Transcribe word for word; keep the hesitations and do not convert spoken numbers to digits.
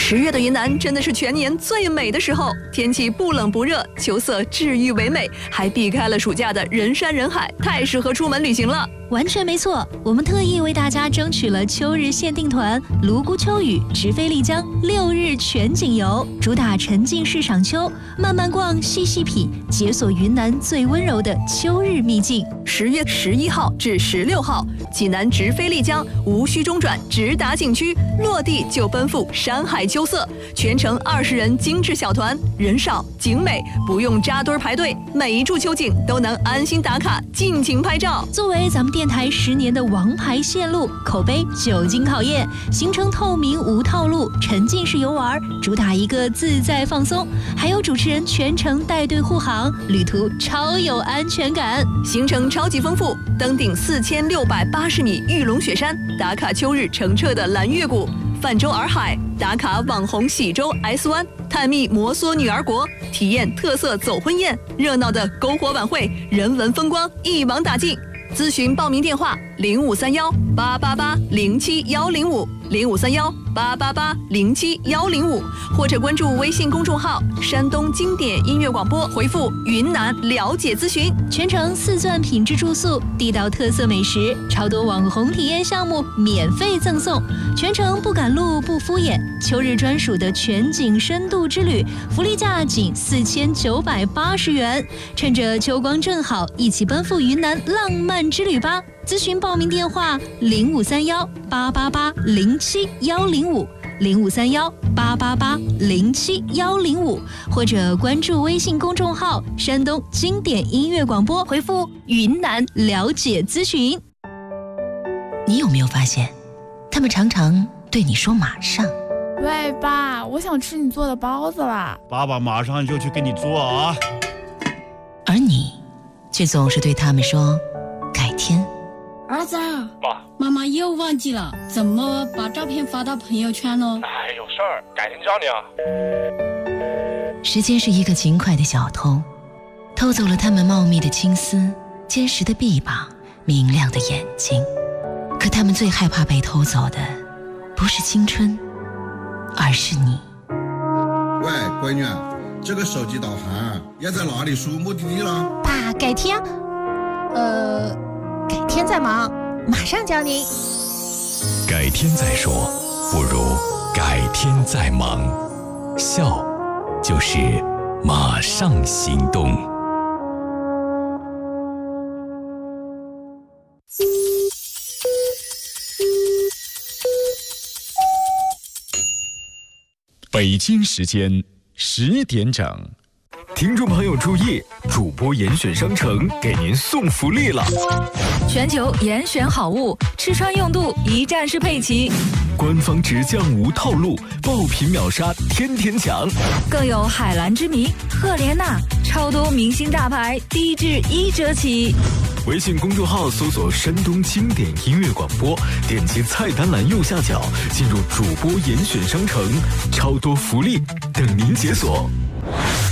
十月的云南真的是全年最美的时候，天气不冷不热，秋色治愈唯美，还避开了暑假的人山人海，太适合出门旅行了。 完全没错，我们特意为大家争取了秋日限定团泸沽秋雨直飞丽江六日全景游，主打沉浸式赏秋，慢慢逛，细细品，解锁云南最温柔的秋日秘境。 十月十一号至十六号，济南直飞丽江，无需中转，直达景区，落地就奔赴山海秋色，全程二十人精致小团，人少景美，不用扎堆排队，每一处秋景都能安心打卡，尽情拍照。 作为咱们电台十年的王牌线路，口碑久经考验，行程透明无套路，沉浸式游玩，主打一个自在放松，还有主持人全程带队护航，旅途超有安全感。 行程超级丰富，登顶四千六百八十米玉龙雪山，打卡秋日澄澈的蓝月谷，泛舟洱海，打卡网红喜洲 S 湾，探秘摩梭女儿国，体验特色走婚宴，热闹的篝火晚会，人文风光一网打尽。咨询报名电话：零五三幺八八八零七幺零五，零五三幺八八八零七幺零五，或者关注微信公众号“山东经典音乐广播”，回复“云南了解咨询”。 全程四钻品质住宿，地道特色美食，超多网红体验项目免费赠送，全程不赶路不敷衍。秋日专属的全景深度之旅，福利价仅四千九百八十元，趁着秋光正好，一起奔赴云南浪漫之旅吧！咨询报名电话：零五三幺八八八零七幺零五，零五三幺八八八零七幺零五，或者关注微信公众号“山东经典音乐广播”，回复“云南了解咨询”。 你有没有发现，他们常常对你说马上？ 喂，爸，我想吃你做的包子啦！ 爸爸马上就去给你做啊！ 而你却总是对他们说改天。 儿子， 爸， 妈妈又忘记了怎么把照片发到朋友圈了。 哎，有事儿，改天教你啊。 时间是一个勤快的小偷，偷走了他们茂密的青丝、坚实的臂膀、明亮的眼睛。可他们最害怕被偷走的，不是青春，而是你。 喂，闺女，这个手机导航要在哪里输目的地了？ 爸，改天，呃，改天再忙，马上教您。 改天再说，不如改天再忙。笑，就是马上行动。 北京时间十点整，听众朋友注意，主播严选商城给您送福利了！ 全球严选好物，吃穿用度一站式配齐， 官方直降无套路，爆品秒杀天天抢， 更有海蓝之谜、赫莲娜，超多明星大牌，低至一折起。 微信公众号搜索山东经典音乐广播，点击菜单栏右下角进入主播严选商城，超多福利等您解锁。